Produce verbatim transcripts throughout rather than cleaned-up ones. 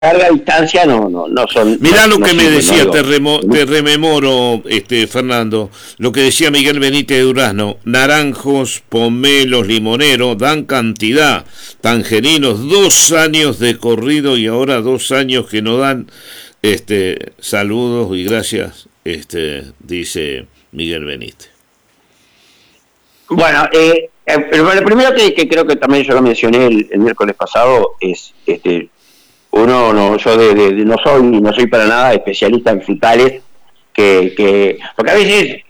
larga distancia no no no son. Mirá no, lo que no me sirven, decía, no te, digo. remo, te rememoro, este Fernando, lo que decía Miguel Benítez de Durazno: naranjos, pomelos, limoneros, dan cantidad, tangerinos, dos años de corrido y ahora dos años que no dan. Este, saludos y gracias, este, dice Miguel Benítez. Bueno, eh, eh, pero lo primero que, que creo que también yo lo mencioné el, el miércoles pasado es, este, uno no, yo de, de, de no soy no soy para nada especialista en frutales, que, que porque a veces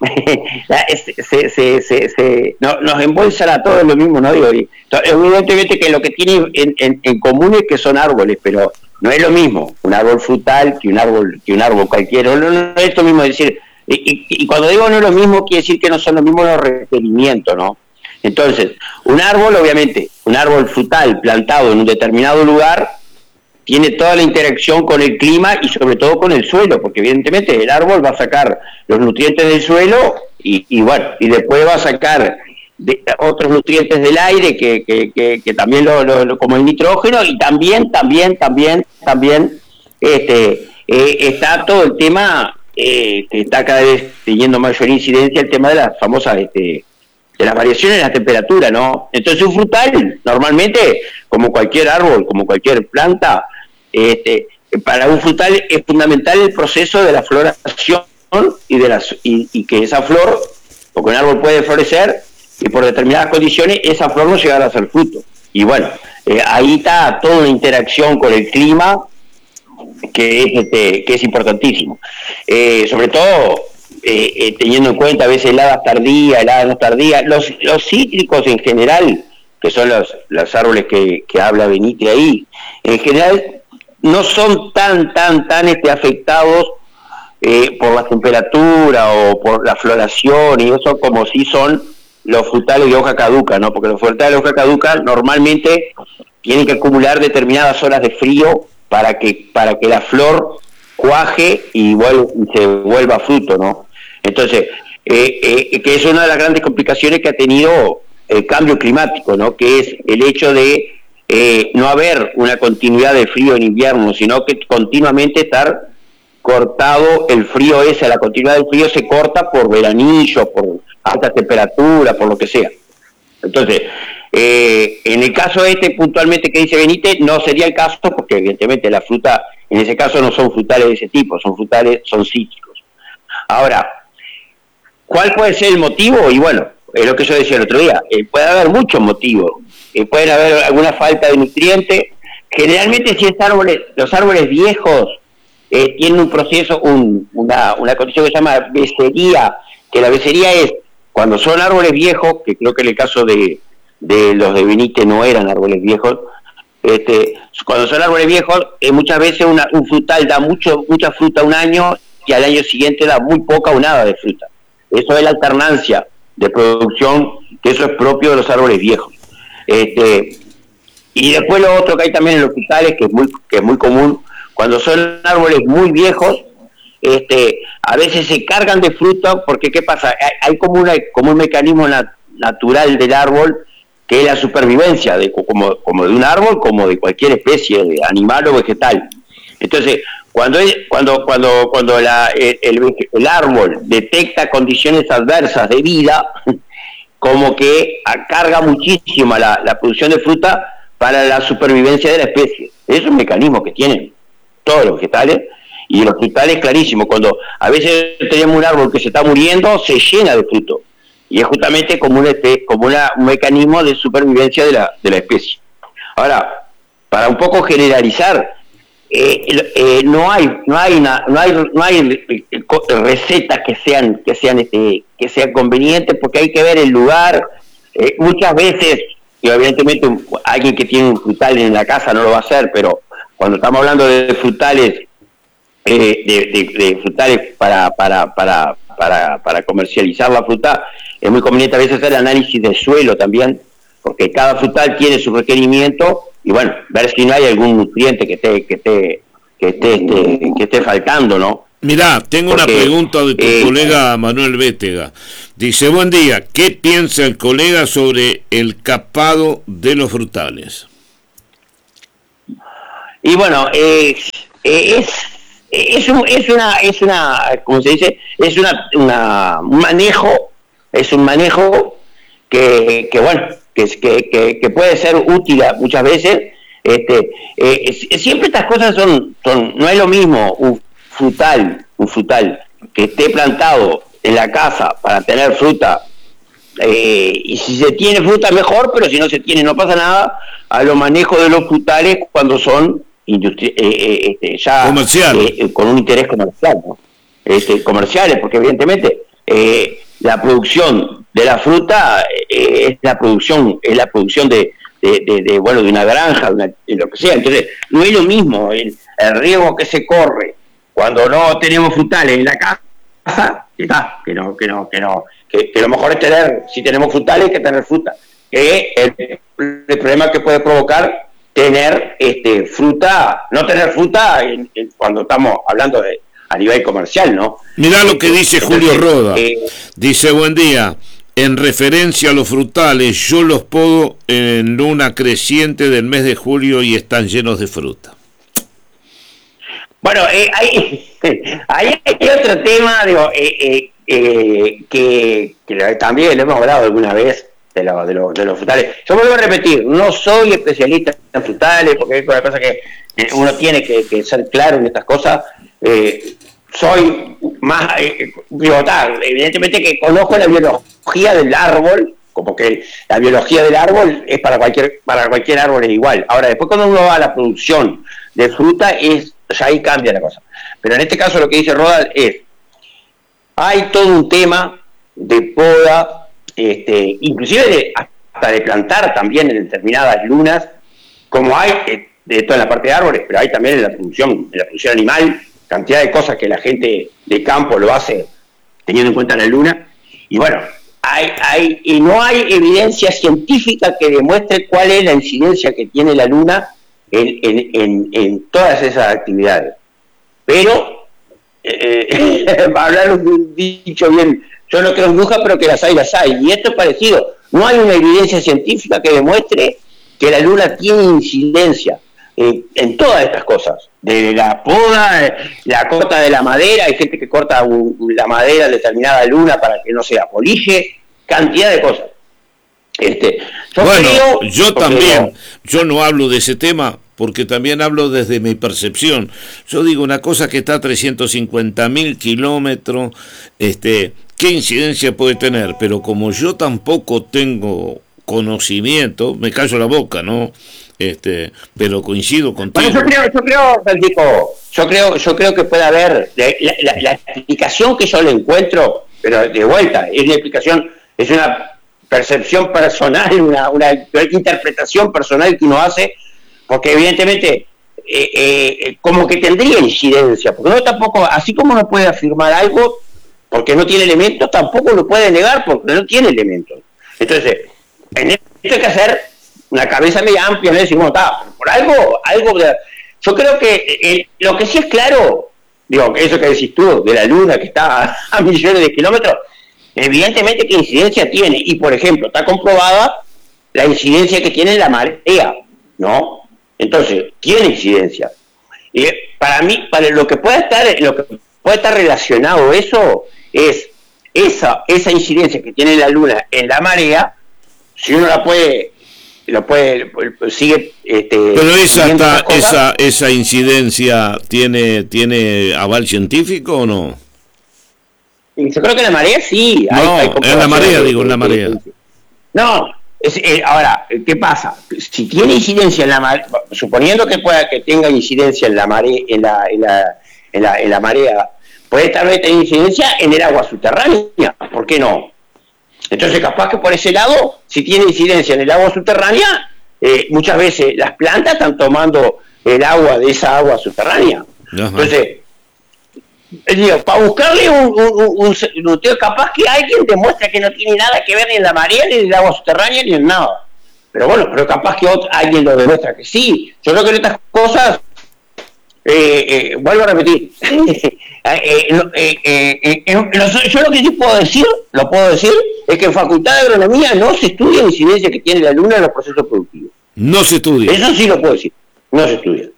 se, se, se, se, no, nos embolsan a todos lo mismo, ¿no? Digo, y, evidentemente que lo que tiene en, en, en común es que son árboles, pero no es lo mismo un árbol frutal que un árbol que un árbol cualquiera. No, no, no es lo mismo decir. Y, y, y cuando digo no es lo mismo, quiere decir que no son los mismos los requerimientos, ¿no? Entonces, un árbol, obviamente, un árbol frutal plantado en un determinado lugar, tiene toda la interacción con el clima y sobre todo con el suelo, porque evidentemente el árbol va a sacar los nutrientes del suelo y, y bueno, y después va a sacar de, otros nutrientes del aire que, que, que, que también lo, lo, lo, como el nitrógeno, y también, también, también, también este, eh, está todo el tema... Eh, que está cada vez teniendo mayor incidencia el tema de las famosas este, de las variaciones en la temperatura, ¿no? Entonces un frutal, normalmente, como cualquier árbol, como cualquier planta, este, para un frutal es fundamental el proceso de la floración y de las y, y que esa flor, porque un árbol puede florecer y por determinadas condiciones esa flor no llegará a ser fruto. Y bueno, eh, ahí está toda una interacción con el clima que es, este, que es importantísimo, eh, sobre todo eh, eh, teniendo en cuenta a veces heladas tardías, heladas no tardías, los, los cítricos en general, que son los, los árboles que, que habla Benítez ahí, en general no son tan, tan, tan este, afectados eh, por la temperatura o por la floración y eso, como si son los frutales de hoja caduca, ¿no? Porque los frutales de hoja caduca normalmente tienen que acumular determinadas horas de frío para que para que la flor cuaje y, vuelva, y se vuelva fruto, ¿no? Entonces, eh, eh, que es una de las grandes complicaciones que ha tenido el cambio climático, ¿no? Que es el hecho de eh, no haber una continuidad de frío en invierno, sino que continuamente estar cortado el frío ese, la continuidad del frío se corta por veranillo, por alta temperatura, por lo que sea. Entonces, eh, en el caso este puntualmente que dice Benítez, no sería el caso porque evidentemente la fruta, en ese caso no son frutales de ese tipo, son frutales, son cítricos. Ahora, ¿cuál puede ser el motivo? Y bueno, es lo que yo decía el otro día, eh, puede haber muchos motivos, eh, puede haber alguna falta de nutrientes. Generalmente si es árboles, los árboles viejos eh, tienen un proceso, un, una, una condición que se llama becería, que la becería es cuando son árboles viejos, que creo que en el caso de, de los de Benítez no eran árboles viejos, este, cuando son árboles viejos, eh, muchas veces una, un frutal da mucho mucha fruta un año y al año siguiente da muy poca o nada de fruta. Eso es la alternancia de producción, que eso es propio de los árboles viejos. Este, y después lo otro que hay también en los frutales, que es muy, que es muy común, cuando son árboles muy viejos, este, a veces se cargan de fruta, porque ¿qué pasa? Hay, hay como, una, como un mecanismo nat, natural del árbol, que es la supervivencia, de, como, como de un árbol, como de cualquier especie, de animal o vegetal. Entonces, cuando el, cuando, cuando, cuando la, el, el, el árbol detecta condiciones adversas de vida, como que carga muchísimo la, la producción de fruta para la supervivencia de la especie. Es un mecanismo que tienen todos los vegetales, y los frutales clarísimo, cuando a veces tenemos un árbol que se está muriendo, se llena de fruto, y es justamente como, un, como una, un mecanismo de supervivencia de la, de la especie. Ahora, para un poco generalizar, eh, eh, no hay no hay una, no hay no hay recetas que sean que sean este que sean convenientes, porque hay que ver el lugar. Eh, muchas veces, y evidentemente alguien que tiene un frutal en la casa no lo va a hacer, pero cuando estamos hablando de frutales eh, de, de, de frutales para para para para para comercializar la fruta, es muy conveniente a veces hacer análisis del suelo también, porque cada frutal tiene su requerimiento, y bueno, ver si no hay algún nutriente que esté que esté que esté, este, que esté faltando, ¿no? Mirá, tengo porque, una pregunta de tu eh, colega Manuel Bétega. Dice: buen día, ¿qué piensa el colega sobre el capado de los frutales? Y bueno, eh, es, es, un, es una, es una, ¿cómo se dice? Es una, una un manejo, es un manejo que, que bueno, que, que, que, que puede ser útil muchas veces. Este, eh, siempre estas cosas son, son, no es lo mismo un frutal, un frutal que esté plantado en la casa para tener fruta, eh, y si se tiene fruta mejor, pero si no se tiene no pasa nada, a los manejos de los frutales cuando son industri- eh, eh, ya comerciales, eh, con un interés comercial, ¿no? Este, comerciales, porque evidentemente eh, la producción de la fruta eh, es la producción, es la producción de De, de, de bueno de una granja, de, una, de lo que sea. Entonces no es lo mismo el, el riesgo que se corre cuando no tenemos frutales en la casa, que, está, que no que no que no que, que lo mejor es tener, si tenemos frutales, que tener fruta, que el, el problema que puede provocar tener este fruta, no tener fruta en, en, cuando estamos hablando de a nivel comercial, ¿no? Mirá lo que dice Entonces, Julio Roda, eh, dice: buen día. En referencia a los frutales, yo los podo en luna creciente del mes de julio y están llenos de fruta. Bueno, eh, hay, hay, hay otro tema, digo, eh, eh, eh, que, que también lo hemos hablado alguna vez de, lo, de, lo, de los frutales. Yo vuelvo a repetir, no soy especialista en frutales, porque es una cosa que uno tiene que, que ser claro en estas cosas. Eh, soy más, eh, digo, tal, evidentemente que conozco la biología del árbol, como que la biología del árbol es para cualquier para cualquier árbol es igual. Ahora, después cuando uno va a la producción de fruta, es ya ahí cambia la cosa. Pero en este caso lo que dice Rodal es, hay todo un tema de poda, este, inclusive de, hasta de plantar también en determinadas lunas, como hay eh, de toda la parte de árboles, pero hay también en la producción, en la producción animal, cantidad de cosas que la gente de campo lo hace teniendo en cuenta la luna. Y bueno, hay, hay y no hay evidencia científica que demuestre cuál es la incidencia que tiene la luna en, en, en, en todas esas actividades. Pero, eh, para hablar un dicho bien, yo no creo en brujas, pero que las hay, las hay. Y esto es parecido. No hay una evidencia científica que demuestre que la luna tiene incidencia eh, en todas estas cosas. De la poda, la corta de la madera, hay gente que corta un, la madera de determinada luna para que no se apolille, cantidad de cosas. Este, yo bueno, creo, yo también, no, yo no hablo de ese tema porque también hablo desde mi percepción. Yo digo una cosa que está a trescientos cincuenta mil kilómetros, este, ¿qué incidencia puede tener? Pero como yo tampoco tengo conocimiento, me callo la boca, ¿no? Este, pero coincido contigo. Bueno, yo creo, yo creo, Francisco, yo creo, yo creo que puede haber la, la, la explicación que yo le encuentro, pero de vuelta, es una explicación, es una percepción personal, una, una interpretación personal que uno hace, porque evidentemente eh, eh, como que tendría incidencia, porque no tampoco, así como no puede afirmar algo porque no tiene elementos, tampoco lo puede negar porque no tiene elementos. Entonces, en esto hay que hacer una cabeza media amplia, no decir, bueno, está, por algo, algo, yo creo que el, lo que sí es claro, digo, eso que decís tú, de la luna que está a, a millones de kilómetros, evidentemente qué incidencia tiene, y por ejemplo, está comprobada la incidencia que tiene la marea, ¿no? Entonces, tiene incidencia. Y para mí, para lo que puede estar, lo que puede estar relacionado eso, es esa, esa incidencia que tiene la luna en la marea, si uno la puede lo puede sigue este, pero esa está, esa esa incidencia tiene tiene aval científico o no. Yo creo que en la marea sí hay, no hay en la marea digo en la marea no es, eh, ahora qué pasa si tiene incidencia en la marea, suponiendo que pueda que tenga incidencia en la marea en la en la en la, en la marea, puede tal vez tener incidencia en el agua subterránea, ¿por qué no? Entonces, capaz que por ese lado, si tiene incidencia en el agua subterránea, eh, muchas veces las plantas están tomando el agua de esa agua subterránea. Ajá. Entonces, digo, para buscarle un, un, un, un, un capaz que alguien demuestra que no tiene nada que ver ni en la marea, ni en el agua subterránea, ni en nada. Pero bueno, pero capaz que otro, alguien lo demuestra que sí. Yo creo que en estas cosas, eh, eh, vuelvo a repetir, eh, eh, eh, eh, eh, yo lo que sí puedo decir, lo puedo decir, es que en Facultad de Agronomía no se estudia la incidencia que tiene la luna en los procesos productivos. No se estudia. Eso sí lo puedo decir, no se estudia.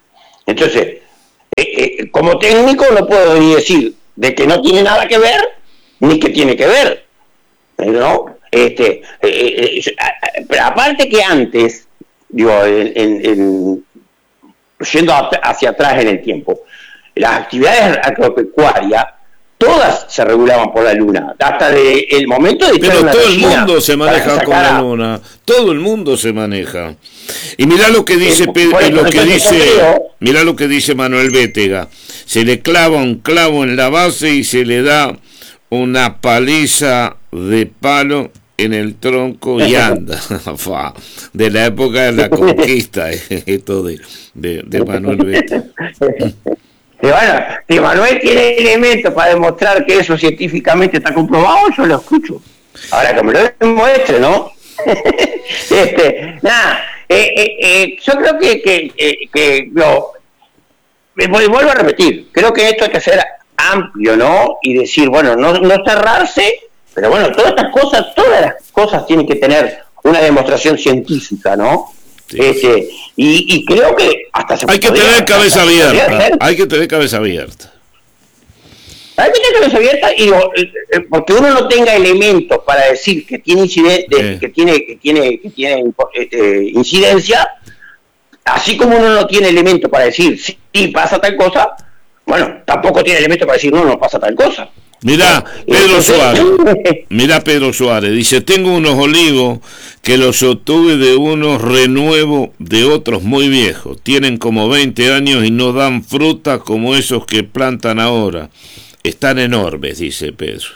Entonces, eh, eh, como técnico no puedo ni decir de que no tiene nada que ver, ni que tiene que ver, ¿no? Este, eh, eh, pero aparte que antes, digo, en, en, en, yendo hacia atrás en el tiempo, las actividades agropecuarias todas se regulaban por la luna, hasta de el momento de pero todo el mundo se maneja con la luna, todo el mundo se maneja. Y mirá lo que dice, eh, bueno, lo que dice, mirá lo que dice Manuel Bétega, se le clava un clavo en la base y se le da una paliza de palo en el tronco y anda. De la época de la conquista, esto de, de, de Manuel Bétega. Y bueno, si Manuel tiene elementos para demostrar que eso científicamente está comprobado, yo lo escucho. Ahora que me lo demuestre, ¿no? este, nada, eh, eh, eh, yo creo que, que, eh, que lo, me vuelvo a repetir, creo que esto hay que ser amplio, ¿no? Y decir, bueno, no, no cerrarse, pero bueno, todas estas cosas, todas las cosas tienen que tener una demostración científica, ¿no? Sí. Este, y, y creo que hasta se hay que podría, tener cabeza abierta, hay que tener cabeza abierta. Hay que tener cabeza abierta y porque uno no tenga elementos para decir que tiene incidente, eh. que tiene que tiene que tiene eh, incidencia, así como uno no tiene elementos para decir sí, sí pasa tal cosa, bueno, tampoco tiene elementos para decir no, no pasa tal cosa. Mirá, Pedro Suárez, mirá Pedro Suárez, dice, tengo unos olivos que los obtuve de unos renuevos de otros muy viejos, tienen como veinte años y no dan fruta como esos que plantan ahora, están enormes, dice Pedro.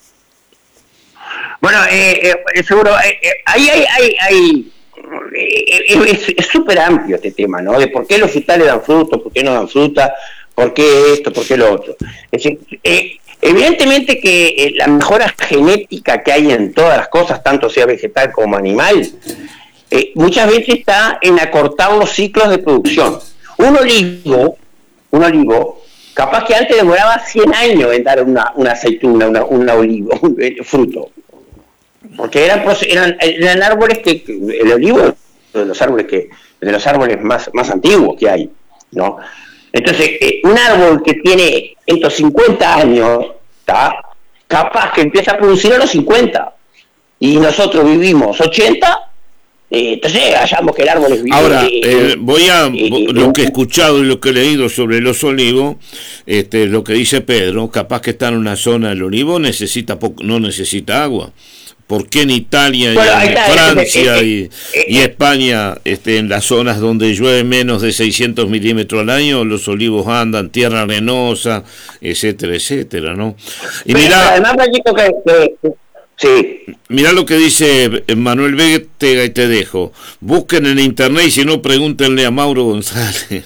Bueno, eh, eh, seguro, eh, eh, ahí hay, hay, hay eh, es súper amplio este tema, ¿no? De por qué los frutales dan fruto, por qué no dan fruta, por qué esto, por qué lo otro. Es decir, eh, evidentemente que eh, la mejora genética que hay en todas las cosas, tanto sea vegetal como animal, eh, muchas veces está en acortar los ciclos de producción. Un olivo, un olivo, capaz que antes demoraba cien años en dar una, una aceituna, una, una olivo, un fruto. Porque eran, eran, eran árboles que, el olivo es de los árboles que, de los árboles más, más antiguos que hay, ¿no? Entonces, eh, un árbol que tiene estos cincuenta años, ¿tá? Capaz que empieza a producir a los cincuenta, y nosotros vivimos ochenta, eh, entonces hallamos que el árbol es vivo. Ahora, eh, eh, voy a, eh, lo que he escuchado y lo que he leído sobre los olivos, este, lo que dice Pedro, capaz que está en una zona del olivo, necesita poco, no necesita agua. ¿Por qué en Italia bueno, y en está, Francia eh, eh, y, eh, y España, este, en las zonas donde llueve menos de seiscientos milímetros al año, los olivos andan, tierra arenosa, etcétera, etcétera, ¿no? Y mira, además, que, que, que, sí. Mirá lo que dice Manuel Bétega y te dejo. Busquen en internet y si no, pregúntenle a Mauro González.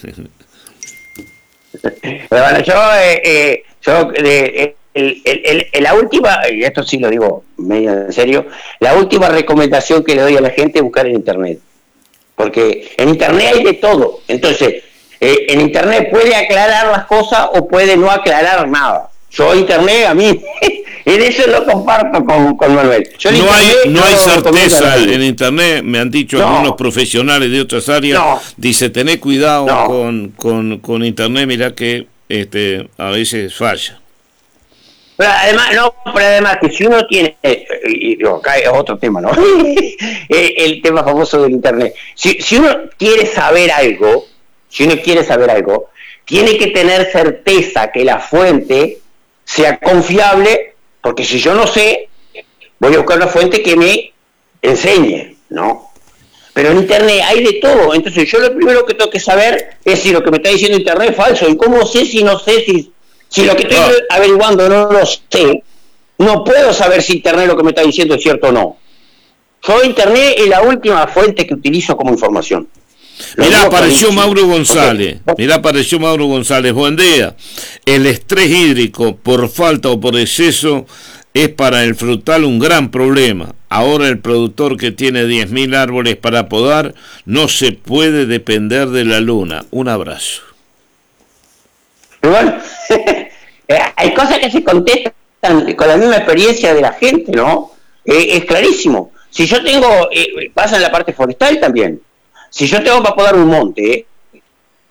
Bueno, yo, eh, eh, yo eh, El, el, el, la última, y esto sí lo digo medio en serio, la última recomendación que le doy a la gente es buscar en internet, porque en internet hay de todo. Entonces, eh, en internet puede aclarar las cosas o puede no aclarar nada. Yo internet, a mí, en eso lo comparto con, con Manuel. Yo no internet, hay, no hay certeza en internet, me han dicho no. algunos profesionales de otras áreas, no. dice, tené cuidado no. con, con, con internet, mirá que este a veces falla. Pero además, no, pero además que si uno tiene, eh, y digo, acá es otro tema, ¿no? El tema famoso del internet. Si, si uno quiere saber algo, si uno quiere saber algo, tiene que tener certeza que la fuente sea confiable, porque si yo no sé, voy a buscar una fuente que me enseñe, ¿no? Pero en internet hay de todo, entonces yo lo primero que tengo que saber es si lo que me está diciendo internet es falso, y cómo sé si no sé si... Si lo que estoy no. averiguando no lo sé, no puedo saber si internet lo que me está diciendo es cierto o no. Yo internet es la última fuente que utilizo como información. Mirá, apareció Mauro González. Mirá, apareció Mauro González. Buen día. El estrés hídrico por falta o por exceso es para el frutal un gran problema. Ahora el productor que tiene diez mil árboles para podar no se puede depender de la luna. Un abrazo. Bueno, hay cosas que se contestan con la misma experiencia de la gente, ¿no? Eh, es clarísimo. Si yo tengo, eh, pasa en la parte forestal también. Si yo tengo para podar un monte,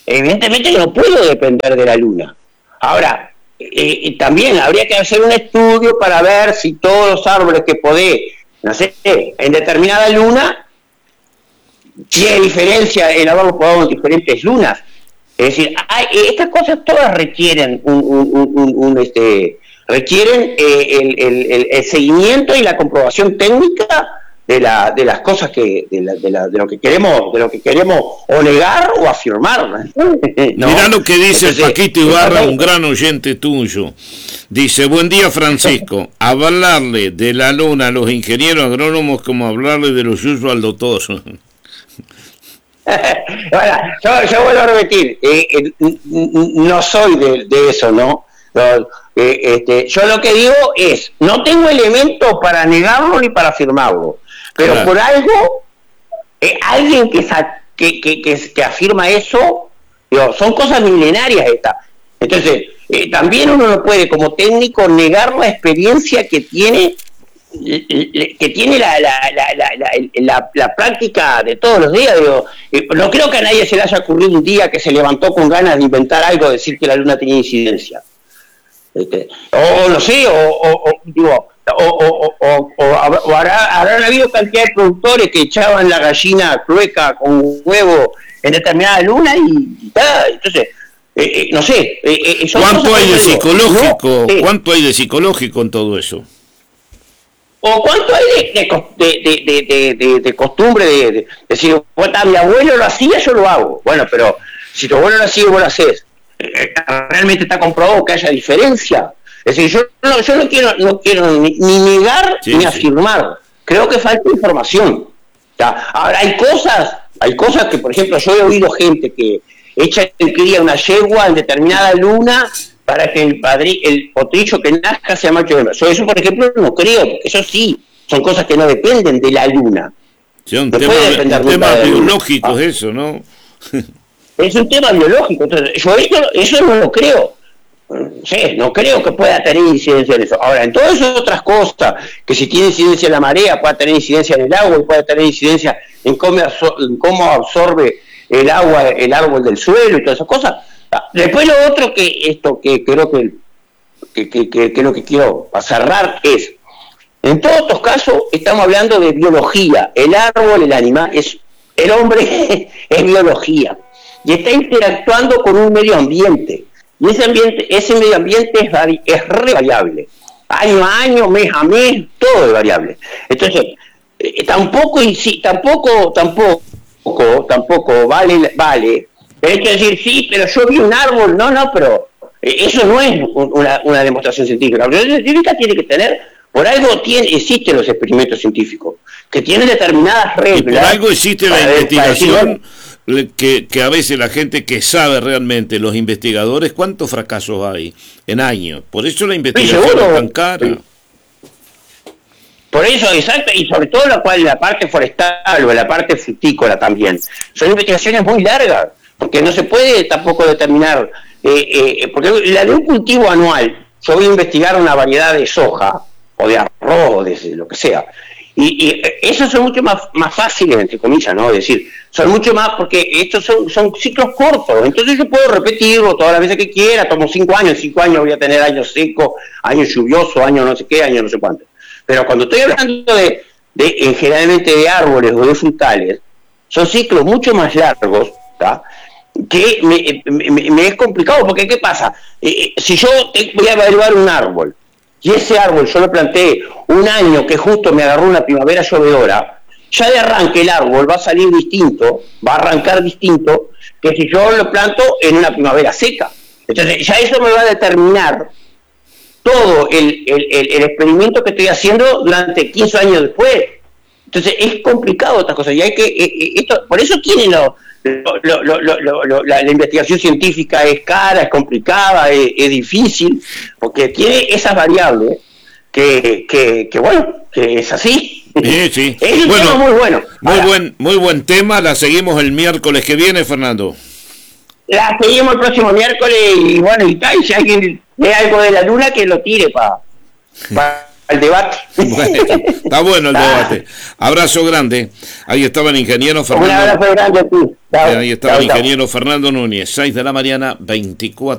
evidentemente no puedo depender de la luna. Ahora, eh, también habría que hacer un estudio para ver si todos los árboles que podés, no sé, en determinada luna, tiene diferencia el árbol podado en diferentes lunas. Es decir, hay, estas cosas todas requieren un, un, un, un, un este requieren eh, el, el, el, el seguimiento y la comprobación técnica de la de las cosas que de, la, de, la, de lo que queremos de lo que queremos o negar o afirmar, ¿no? Mirá lo que dice Entonces, Paquito Ibarra, un gran oyente tuyo. Dice: buen día, Francisco. Hablarle de la luna a los ingenieros agrónomos como hablarle de los yuyos al doctor. Bueno, yo, yo vuelvo a repetir, eh, eh, no soy de, de eso, ¿no? no eh, este, yo lo que digo es, no tengo elementos para negarlo ni para afirmarlo, pero claro, por algo, eh, alguien que, que, que, que, que afirma eso, digo, son cosas milenarias estas. Entonces, eh, también uno no puede como técnico negar la experiencia que tiene que tiene la la, la, la, la, la, la práctica de todos los días. Digo, no creo que a nadie se le haya ocurrido un día que se levantó con ganas de inventar algo, decir que la luna tenía incidencia, este, o no sé, o, o, o digo, o, o, o, o, o habrá, habrán habido cantidad de productores que echaban la gallina clueca con huevo en determinada luna y, y tal. Entonces, eh, eh, no sé, eh, eh, ¿cuánto hay de psicológico? ¿No? Sí. ¿Cuánto hay de psicológico en todo eso? O cuánto hay de, de, de, de, de, de, de costumbre de, de, de decir, bueno, mi abuelo lo hacía, yo lo hago. Bueno, pero si tu abuelo lo hacía, vos lo hacés. ¿Realmente está comprobado que haya diferencia? Es decir, yo no, yo no quiero no quiero ni, ni negar sí, ni sí. afirmar. Creo que falta información. ¿Ya? Ahora, hay cosas, hay cosas que, por ejemplo, yo he oído gente que echa en cría una yegua en determinada luna para que el padri, el potrillo que nazca sea macho de hembra. Yo eso, por ejemplo, no creo, porque eso sí, son cosas que no dependen de la luna. Sí, un no tema, un tema biológico es eso, ¿no? Es un tema biológico, entonces yo eso, eso no lo creo. Sí, no creo que pueda tener incidencia en eso. Ahora, en todas esas otras cosas, que si tiene incidencia en la marea, pueda tener incidencia en el agua, y pueda tener incidencia en cómo, en cómo absorbe el agua, el árbol del suelo y todas esas cosas. Después lo otro que esto que creo que que, que, que, que lo que quiero cerrar es, en todos estos casos estamos hablando de biología. El árbol, el animal, es el hombre es biología y está interactuando con un medio ambiente, y ese ambiente, ese medio ambiente es, vari, es re variable, año a año, mes a mes, todo es variable. Entonces eh, tampoco y sí, tampoco tampoco tampoco vale vale el hecho de decir, sí, pero yo vi un árbol. No, no, pero eso no es una, una demostración científica. La demostración científica tiene que tener, por algo tiene, existen los experimentos científicos, que tienen determinadas reglas. Y por algo existe la investigación, decir, que, que a veces la gente que sabe realmente, los investigadores, ¿cuántos fracasos hay en años? Por eso la investigación seguro, es tan cara. Sí. Por eso, exacto, y sobre todo la, cual, la parte forestal o la parte frutícola también. Son investigaciones muy largas, porque no se puede tampoco determinar, eh, eh, porque la de un cultivo anual, yo voy a investigar una variedad de soja, o de arroz, o de lo que sea, y, y esos son mucho más, más fáciles, entre comillas, ¿no? Es decir, son mucho más, porque estos son, son ciclos cortos, entonces yo puedo repetirlo todas las veces que quiera, tomo cinco años, cinco años voy a tener años secos, años lluviosos, años no sé qué, años no sé cuánto. Pero cuando estoy hablando de, de, de generalmente de árboles o de frutales, son ciclos mucho más largos, ¿tá? Que me, me, me es complicado, porque ¿qué pasa? Eh, si yo te, voy a evaluar un árbol, y ese árbol yo lo planté un año que justo me agarró una primavera llovedora, ya de arranque el árbol va a salir distinto, va a arrancar distinto, que si yo lo planto en una primavera seca. Entonces ya eso me va a determinar todo el, el, el, el experimento que estoy haciendo durante quince años después. Entonces es complicado estas cosas, y hay que, eh, esto, por eso tienen lo, lo, lo, lo, lo, lo, la, la investigación científica es cara, es complicada, es, es difícil, porque tiene esas variables que, que, que bueno, que es así. Sí, sí. Es un bueno, tema muy bueno. Muy Ahora, buen, muy buen tema, la seguimos el miércoles que viene, Fernando. La seguimos el próximo miércoles, y bueno, y tal, si alguien ve algo de la luna, que lo tire para pa, al debate. Bueno, está bueno el debate. Abrazo grande. Ahí estaba el ingeniero Fernando. Un abrazo grande, sí. Chao, Ahí estaba chao, el ingeniero chao. Fernando Núñez, seis de la mañana, veinticuatro.